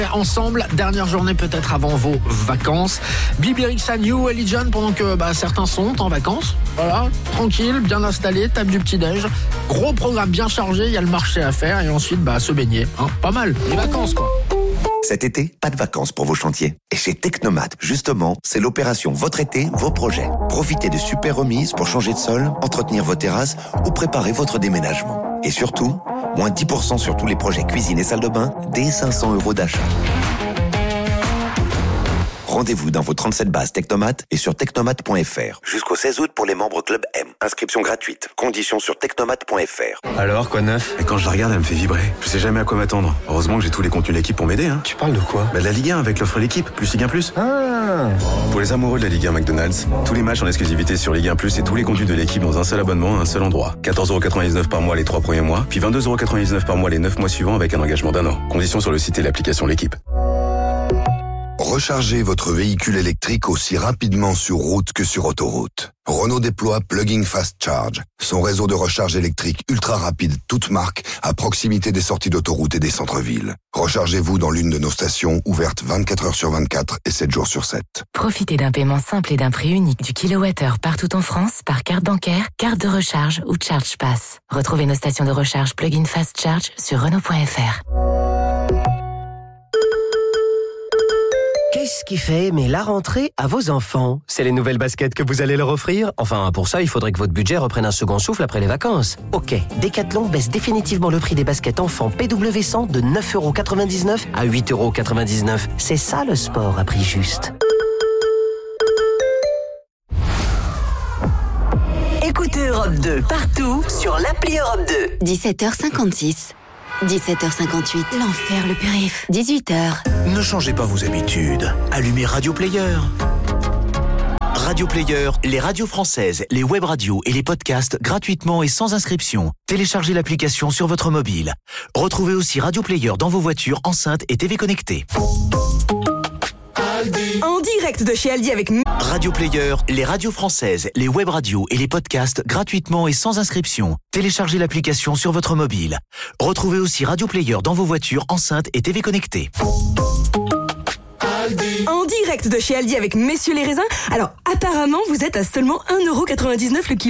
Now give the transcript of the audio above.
Ensemble, dernière journée peut-être avant vos vacances. Bibirixan New Religion pendant que certains sont en vacances. Voilà, tranquille, bien installé, table du petit-déj. Gros programme bien chargé, il y a le marché à faire et ensuite se baigner. Pas mal, les vacances quoi. Cet été, pas de vacances pour vos chantiers. Et chez Technomat, justement, c'est l'opération Votre été, vos projets. Profitez de super remises pour changer de sol, entretenir vos terrasses ou préparer votre déménagement. Et surtout, moins 10% sur tous les projets cuisine et salle de bain, dès 500 € d'achat. Rendez-vous dans vos 37 bases Technomat et sur technomat.fr. Jusqu'au 16 août pour les membres Club M. Inscription gratuite. Conditions sur technomat.fr. Alors, quoi de neuf? Et quand je la regarde, elle me fait vibrer. Je sais jamais à quoi m'attendre. Heureusement que j'ai tous les contenus de l'équipe pour m'aider. Tu parles de quoi? De la Ligue 1 avec l'offre l'équipe, plus Ligue 1 Plus. Ah. Pour les amoureux de la Ligue 1 McDonald's, tous les matchs en exclusivité sur Ligue 1 Plus et tous les contenus de l'équipe dans un seul abonnement à un seul endroit. 14,99€ par mois les 3 premiers mois, puis 22,99€ par mois les 9 mois suivants avec un engagement d'1 an. Conditions sur le site et l'application L'équipe. Rechargez votre véhicule électrique aussi rapidement sur route que sur autoroute. Renault déploie Plug-in Fast Charge, son réseau de recharge électrique ultra rapide, toute marque, à proximité des sorties d'autoroute et des centres-villes. Rechargez-vous dans l'une de nos stations, ouvertes 24 heures sur 24 et 7 jours sur 7. Profitez d'un paiement simple et d'un prix unique du kilowattheure partout en France par carte bancaire, carte de recharge ou Charge Pass. Retrouvez nos stations de recharge Plug-in Fast Charge sur Renault.fr. Qu'est-ce qui fait aimer la rentrée à vos enfants? C'est les nouvelles baskets que vous allez leur offrir? Enfin, pour ça, il faudrait que votre budget reprenne un second souffle après les vacances. Ok, Decathlon baisse définitivement le prix des baskets enfants PW100 de 9,99€ à 8,99€. C'est ça le sport à prix juste. Écoutez Europe 2 partout sur l'appli Europe 2. 17h56. 17h58. L'enfer, le périph'. 18h. Ne changez pas vos habitudes. Allumez Radio Player. Radio Player, les radios françaises, les web radios et les podcasts gratuitement et sans inscription. Téléchargez l'application sur votre mobile. Retrouvez aussi Radio Player dans vos voitures, enceintes et TV connectées. En direct de chez Aldi avec Radio Player, les radios françaises, les web radios et les podcasts gratuitement et sans inscription. Téléchargez l'application sur votre mobile. Retrouvez aussi Radio Player dans vos voitures, enceintes et TV connectées. En direct de chez Aldi avec Messieurs les raisins. Alors apparemment vous êtes à seulement 1,99€ le kilo.